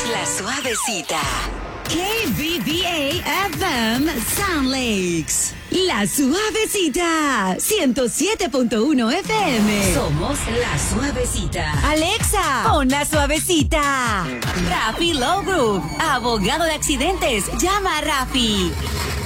La Suavecita. KBBA FM Sound Lakes. La Suavecita. 107.1 FM. Somos La Suavecita. Alexa, pon La Suavecita. Rafi Low Group. Abogado de accidentes. Llama a Rafi.